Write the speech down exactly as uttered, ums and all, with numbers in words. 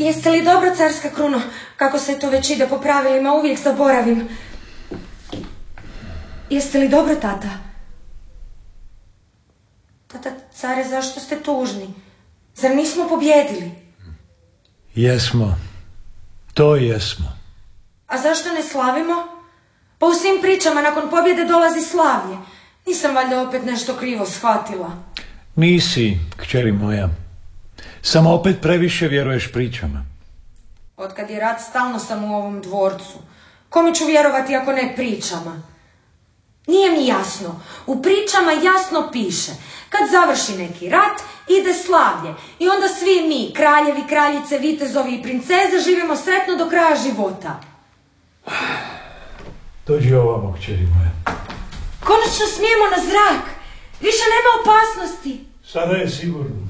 Jeste li dobro, carska kruno? Kako se to već ide po pravilima, uvijek zaboravim. Jeste li dobro, tata? Tata, care, zašto ste tužni? Zar nismo pobjedili? Jesmo. To jesmo. A zašto ne slavimo? Pa u svim pričama nakon pobjede dolazi slavlje. Nisam valjda opet nešto krivo shvatila. Nisi, kćeri moja. Samo opet previše vjeruješ pričama. Otkad je rat, stalno sam u ovom dvorcu. Kome ću vjerovati ako ne pričama? Nije mi jasno. U pričama jasno piše. Kad završi neki rat, ide slavlje. I onda svi mi, kraljevi, kraljice, vitezovi i princeze, živimo sretno do kraja života. Dođi ovamo, kćeri moja. Konačno smijemo na zrak. Više nema opasnosti. Sada je sigurno.